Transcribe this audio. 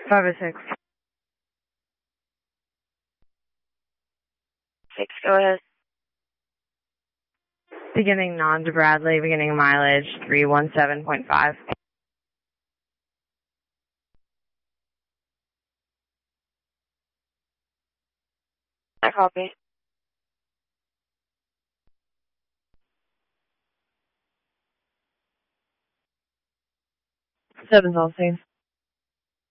506. 6, go ahead. Beginning non to Bradley, beginning mileage 317.5. I copy. 7's all same.